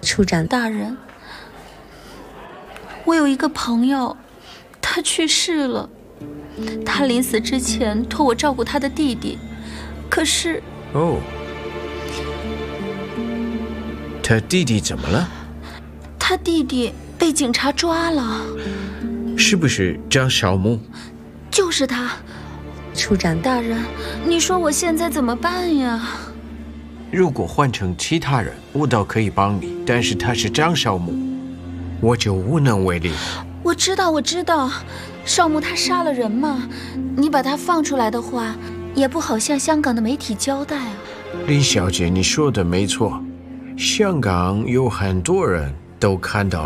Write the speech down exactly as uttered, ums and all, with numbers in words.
处长大人，我有一个朋友，他去世了。他临死之前托我照顾他的弟弟，可是…… 哦，他弟弟怎么了？ 他弟弟被警察抓了。 是不是张小木？ 就是他。 处长大人，你说我现在怎么办呀？ 如果换成其他人，我倒可以帮你，但是他是张少木，我就无能为力。 我知道，我知道，少木他杀了人嘛，你把他放出来的话，也不好向香港的媒体交代啊。 林小姐，你说的没错，香港有很多人都看到